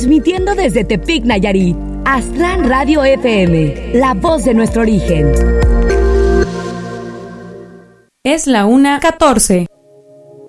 Transmitiendo desde Tepic, Nayarit, Aztlán Radio FM, la voz de nuestro origen. Es la 1:14.